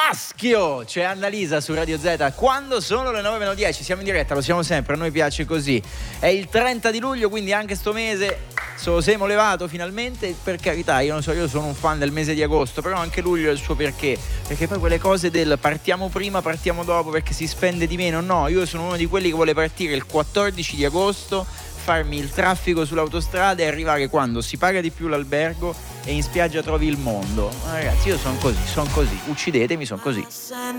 maschio. C'è Annalisa su Radio Z quando sono le 9:10. Siamo in diretta, lo siamo sempre, a noi piace così. È il 30 di luglio, quindi anche sto mese se lo siamo levato finalmente. Per carità, io non so, io sono un fan del mese di agosto, però anche luglio ha il suo perché poi quelle cose del partiamo prima, partiamo dopo perché si spende di meno, no, io sono uno di quelli che vuole partire il 14 di agosto, farmi il traffico sull'autostrada e arrivare quando si paga di più l'albergo e in spiaggia trovi il mondo. Ma ragazzi, io sono così, uccidetemi, sono così.